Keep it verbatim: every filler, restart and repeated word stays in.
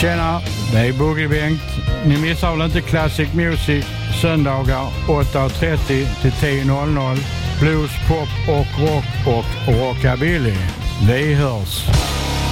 Tjena, det är Boogiebänk. Ni missar väl inte Classic Music söndagar åtta och trettio till tio noll noll. Blues, pop och rock och rockabilly. Vi hörs.